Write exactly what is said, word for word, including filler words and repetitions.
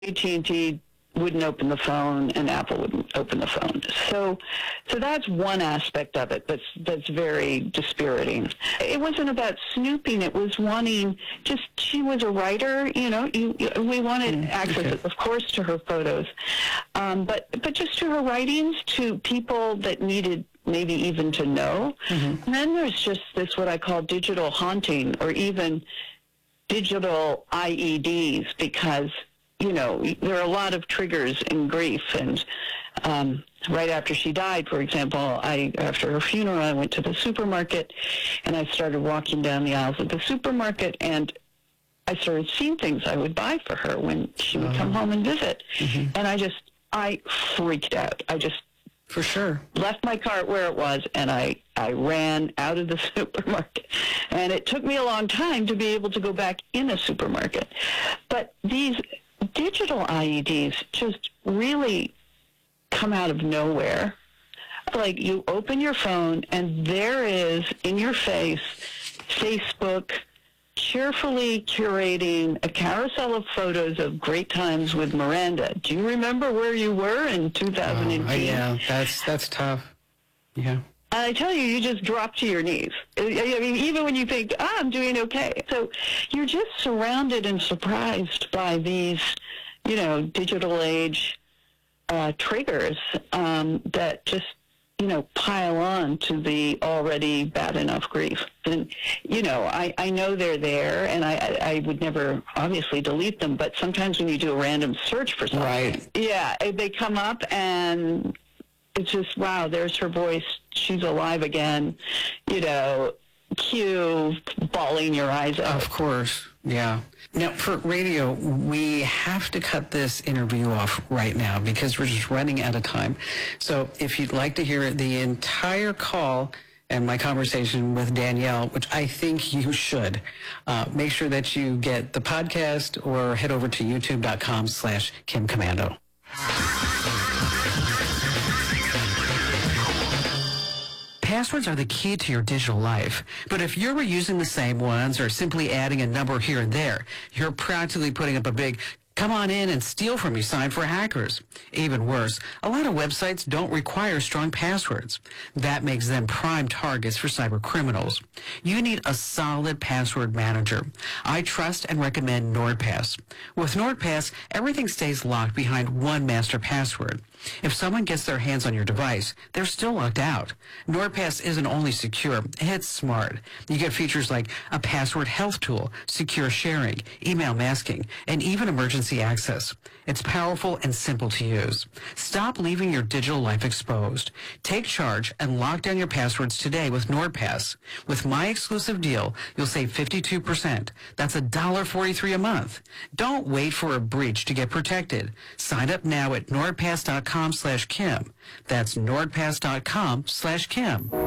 A T and T wouldn't open the phone and Apple wouldn't open the phone. So so that's one aspect of it that's that's very dispiriting. It wasn't about snooping. It was wanting just, she was a writer, you know, you, you, we wanted mm, access, okay. of course, to her photos, um, but, but just to her writings, to people that needed maybe even to know. Mm-hmm. And then there's just this, what I call digital haunting, or even digital I E Ds, because you know, there are a lot of triggers in grief. And um, right after she died, for example, I after her funeral, I went to the supermarket, and I started walking down the aisles of the supermarket, and I started seeing things I would buy for her when she would uh-huh. come home and visit. Mm-hmm. And I just, I freaked out. I just For sure. left my cart where it was, and I, I ran out of the supermarket. And it took me a long time to be able to go back in a supermarket. But these digital I E Ds just really come out of nowhere. Like, you open your phone and there is, in your face, Facebook cheerfully curating a carousel of photos of great times with Miranda. Do you remember where you were in two thousand eighteen? Oh, yeah, that's that's tough. Yeah. And I tell you, you just drop to your knees. I mean, even when you think, ah, I'm doing okay. So you're just surrounded and surprised by these, you know, digital age uh, triggers um, that just, you know, pile on to the already bad enough grief. And, you know, I, I know they're there, and I, I, I would never obviously delete them, but sometimes when you do a random search for something, right. yeah, they come up, and it's just, wow, there's her voice. She's alive again. You know, cue, bawling your eyes out. Of course, yeah. Now, for radio, we have to cut this interview off right now because we're just running out of time. So if you'd like to hear the entire call and my conversation with Danielle, which I think you should, uh, make sure that you get the podcast or head over to youtube.com slash Kim Komando. Passwords are the key to your digital life. But if you're reusing the same ones or simply adding a number here and there, you're practically putting up a big "come on in and steal from you" sign for hackers. Even worse, a lot of websites don't require strong passwords. That makes them prime targets for cyber criminals. You need a solid password manager. I trust and recommend NordPass. With NordPass, everything stays locked behind one master password. If someone gets their hands on your device, they're still locked out. NordPass isn't only secure, it's smart. You get features like a password health tool, secure sharing, email masking, and even emergency access. It's powerful and simple to use. Stop leaving your digital life exposed. Take charge and lock down your passwords today with NordPass. With my exclusive deal, you'll save fifty-two percent. That's one dollar forty-three a month. Don't wait for a breach to get protected. Sign up now at nordpass.com slash Kim. That's nordpass.com slash Kim.